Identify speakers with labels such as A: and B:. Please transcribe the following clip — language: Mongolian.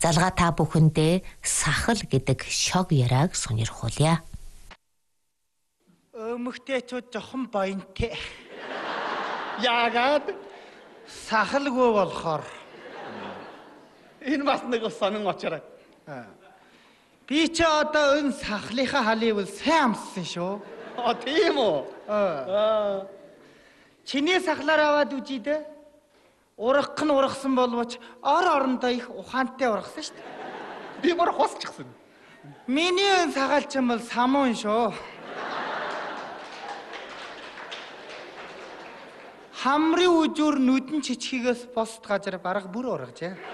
A: Залгаа та бүхэндээ сахал гэдэг шог яриаг сонирхуулъя.
B: Өмгтээчүүд жохон боёнтэй. Яагаад сахалгүй болохоор.
C: Энэ бас нэг сонин очроо.
B: Би ч одоо энэ сахлынхаа халыг сайн амссан шүү.
C: Тийм үү?
B: Чиний сахлаар аваад үжий дээ. Урах нь ургасан боловч орондоо их ухаантай ургасан шүү дээ.
C: Би мөр хосчихсан.
B: Миний энэ сагалчин бол самуун шүү. Хамрын үжүүр нүдэн чичхигээс босд газар бараг бүр ургажээ.